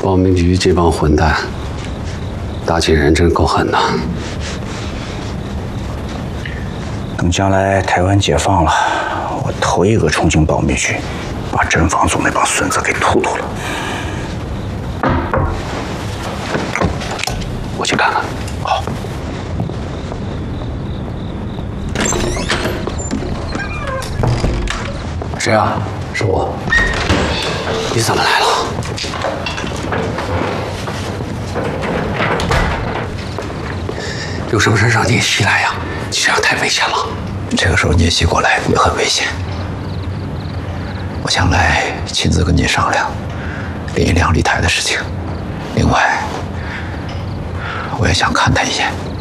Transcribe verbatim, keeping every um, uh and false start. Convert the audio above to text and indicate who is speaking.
Speaker 1: 保密局这帮混蛋，打起人真够狠的。
Speaker 2: 等将来台湾解放了，我头一个冲进保密局，把甄防总那帮孙子给突突了。
Speaker 1: 我去看看。
Speaker 2: 好。
Speaker 1: 谁啊？是我。你怎么来了？有什么事让聂西来呀？你这样太危险了。
Speaker 2: 这个时候聂西过来也很危险。我想来亲自跟你商量林一良离台的事情。另外，我也想看他一眼。